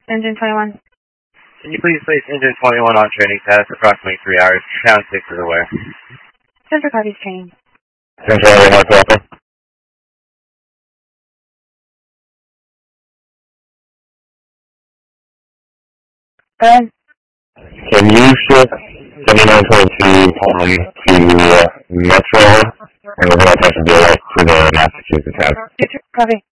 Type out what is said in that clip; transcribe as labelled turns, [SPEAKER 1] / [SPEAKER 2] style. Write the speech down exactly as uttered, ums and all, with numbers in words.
[SPEAKER 1] Engine twenty-one.
[SPEAKER 2] Can you please place engine twenty-one on training status approximately three hours? Ground six is aware.
[SPEAKER 1] Central copies training.
[SPEAKER 3] Central area, North Alpha.
[SPEAKER 1] Go ahead.
[SPEAKER 3] Can you shift seventy-nine twenty-two um, to uh, Metro, and we're going to attention direct to the Massachusetts house?
[SPEAKER 1] Copy.